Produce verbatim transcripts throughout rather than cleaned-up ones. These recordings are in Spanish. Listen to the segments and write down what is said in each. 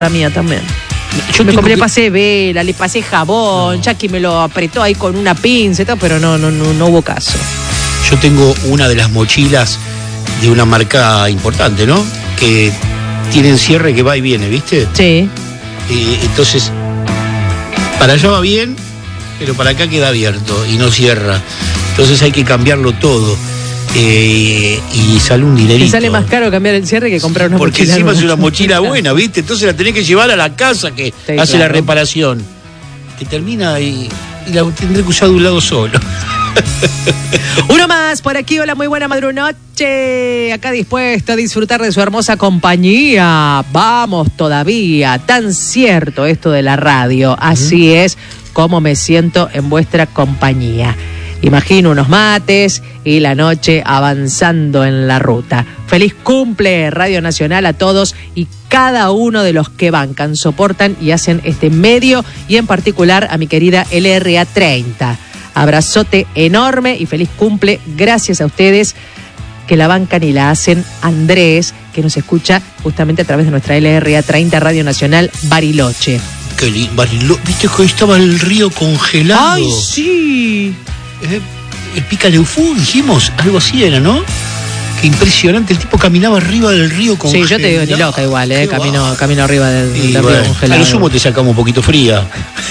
la mía también. Yo me compré, que... le pasé vela, le pasé jabón, no. Jackie me lo apretó ahí con una pinza y todo, pero no, no, no, no hubo caso. Yo tengo una de las mochilas de una marca importante, ¿no? Que tienen cierre que va y viene, ¿viste? Sí. Y entonces, para allá va bien, pero para acá queda abierto y no cierra. Entonces hay que cambiarlo todo. Eh, y sale un dinerito. Y sale más caro cambiar el cierre que comprar una Porque mochila. Porque encima es una mochila buena, ¿viste? Entonces la tenés que llevar a la casa que sí, hace claro. la reparación. Te termina y, y la tendré que usar de un lado solo. Uno más por aquí. Hola, muy buena madrunoche. Acá dispuesto a disfrutar de su hermosa compañía. Vamos todavía. Tan cierto esto de la radio. Así uh-huh. es como me siento en vuestra compañía. Imagino unos mates y la noche avanzando en la ruta. Feliz cumple Radio Nacional a todos y cada uno de los que bancan, soportan y hacen este medio, y en particular a mi querida L R A treinta. Abrazote enorme y feliz cumple. Gracias a ustedes que la bancan y la hacen. Andrés, que nos escucha justamente a través de nuestra L R A treinta Radio Nacional Bariloche. Qué lindo, Bariloche. ¿Viste que hoy estaba el río congelado? ¡Ay, sí! Eh, el Picaleufú, dijimos, algo así era, ¿no? Qué impresionante, el tipo caminaba arriba del río congelado. Sí, yo te digo, ni loca igual, ¿eh? Camino, camino arriba del, del bueno, río congelado. A lo sumo te sacamos un poquito fría.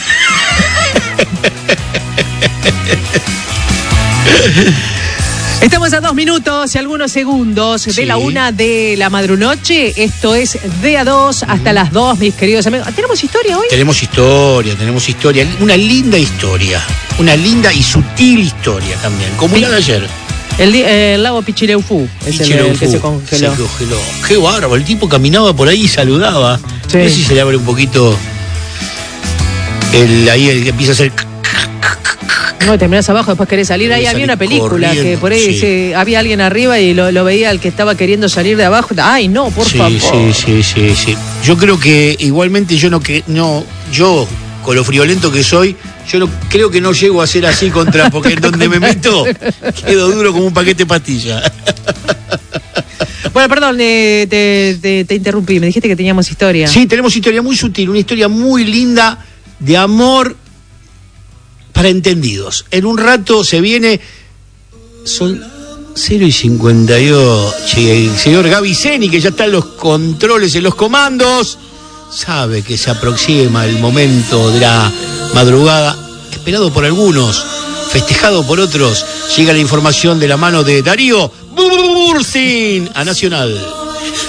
Estamos a dos minutos y algunos segundos sí. de la una de la madrunoche. Esto es de a dos hasta uh-huh. las dos, mis queridos amigos. ¿Tenemos historia hoy? Tenemos historia, tenemos historia. Una linda historia. Una linda y sutil historia también, como la de ayer. El, el lago Pichileufú es Pichileufú, el, el que se congeló. Se congeló. Qué bárbaro, el tipo caminaba por ahí y saludaba. Sí. No sé si se le abre un poquito el, ahí el que empieza a hacer... No, terminás abajo, después querés salir. Ahí había una película corriendo, que por ahí sí. se, había alguien arriba y lo, lo veía el que estaba queriendo salir de abajo. Ay, no, por sí, favor. Sí, sí, sí, sí. Yo creo que igualmente yo no que no yo con lo friolento que soy, yo no creo que no llego a ser así contra, porque en donde me meto quedo duro como un paquete de pastillas. Bueno, perdón, eh, te, te, te interrumpí. Me dijiste que teníamos historia. Sí, tenemos historia muy sutil, una historia muy linda de amor para entendidos. En un rato se viene. Son cero y cincuenta y ocho. El señor Gaby Zeni, que ya está en los controles, en los comandos, sabe que se aproxima el momento de la madrugada, esperado por algunos, festejado por otros. Llega la información de la mano de Darío Bursin a Nacional.